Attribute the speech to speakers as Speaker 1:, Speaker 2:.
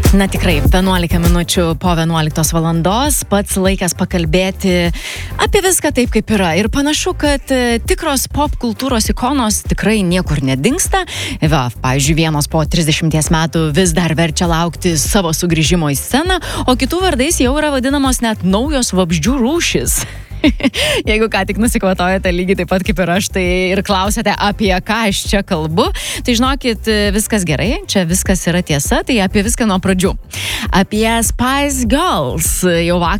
Speaker 1: Na tikrai, 11 minučių po 11 valandos, pats laikas pakalbėti apie viską taip, kaip yra. Ir panašu, kad tikros pop kultūros ikonos tikrai niekur nedingsta. Va, pavyzdžiui, vienos po 30 metų vis dar verčia laukti savo sugrįžimo į sceną, o kitų vardais jau yra vadinamos net naujos vabzdžių rūšis. Jeigu ką tik nusikvatojate lygiai taip pat kaip ir aš, tai ir klausėte, apie ką aš čia kalbu, tai žinokit, viskas gerai, čia viskas yra tiesa, tai apie viską nuo pradžių. Apie Spice Girls jau vakar